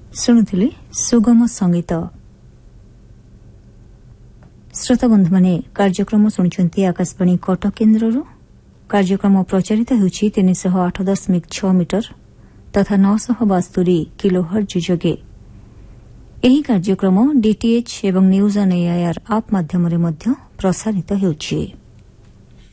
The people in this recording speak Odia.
ଶୁଣୁଥିଲେ ସୁଗମ ସଙ୍ଗୀତ। ଶ୍ରୋତା ବନ୍ଧୁମାନେ କାର୍ଯ୍ୟକ୍ରମ ଶୁଣୁଛନ୍ତି ଆକାଶବାଣୀ କଟକ କେନ୍ଦ୍ରରୁ। କାର୍ଯ୍ୟକ୍ରମ ପ୍ରଚାରିତ ହେଉଛି 308.6 ମିଟର ତଥା 972 କିଲୋହର୍ଜ ଯୋଗେ। ଏହି କାର୍ଯ୍ୟକ୍ରମ ଡିଟିଏଚ୍ ଏବଂ ନ୍ୟୁଜ୍ ଅନ୍ ଏଆଇଆର୍ ଆପ୍ ମାଧ୍ୟମରେ ମଧ୍ୟ ପ୍ରସାରିତ ହେଉଛି।